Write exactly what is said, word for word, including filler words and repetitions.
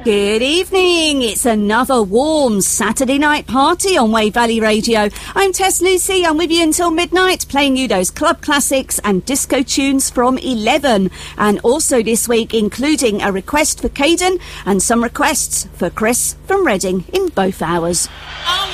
Good evening. It's another warm Saturday night party on Wave Valley Radio. I'm Tess Lucy. I'm with you until midnight, playing you those club classics and disco tunes from eleven. And also this week, including a request for Caden and some requests for Chris from Reading in both hours. Oh!